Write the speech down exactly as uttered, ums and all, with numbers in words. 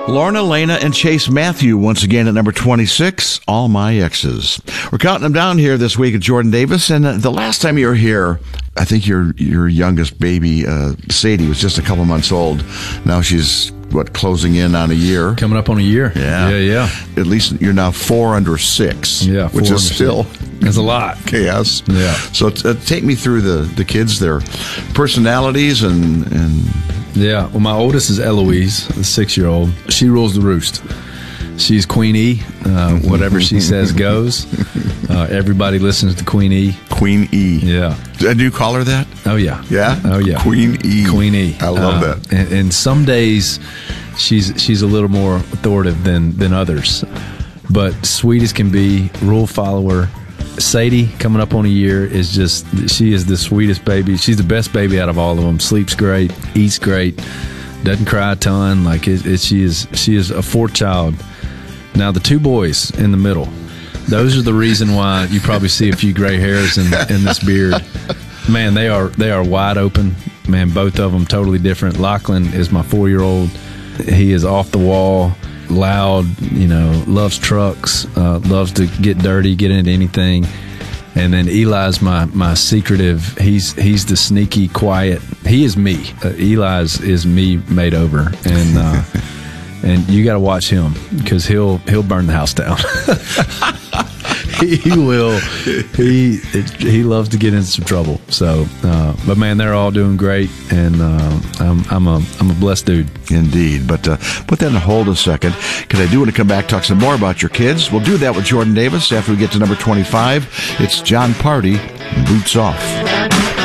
Lorna, Lena, and Chase Matthew once again at number twenty-six, All My Exes. We're counting them down here this week at Jordan Davis, and uh, the last time you were here, I think your your youngest baby, uh, Sadie, was just a couple months old. Now she's, what, closing in on a year? Coming up on a year. Yeah. Yeah, yeah. At least you're now four under six, yeah, which is still... That's a lot. Chaos. Yeah. So uh, take me through the, the kids, their personalities, and... and Yeah, well, my oldest is Eloise, the six-year-old. She rules the roost. She's Queen E. Uh, whatever she says goes. Uh, everybody listens to Queen E. Queen E. Yeah. Do you call her that? Oh, yeah. Yeah? Oh, yeah. Queen E. Queen E. I love uh, that. And, and some days she's she's a little more authoritative than, than others. But sweet as can be, rule follower. Sadie, coming up on a year, is just, she is the sweetest baby. She's the best baby out of all of them. Sleeps great, eats great, doesn't cry a ton. Like it, it, she is, she is a fourth child. Now the two boys in the middle, those are the reason why you probably see a few gray hairs in, in this beard. Man, they are they are wide open. Man, both of them totally different. Lachlan is my four-year-old. He is off the wall. Loud, you know, loves trucks, uh, loves to get dirty, get into anything. And then Eli's my my secretive. He's he's the sneaky, quiet. He is me. Uh, Eli's is me made over, and uh, and you got to watch him because he'll he'll burn the house down. He will. He he loves to get into some trouble. So, uh, but man, they're all doing great, and uh, I'm I'm a I'm a blessed dude. Indeed. But uh, put that on hold a second, because I do want to come back talk some more about your kids. We'll do that with Jordan Davis after we get to number twenty-five. It's John Party, Boots Off.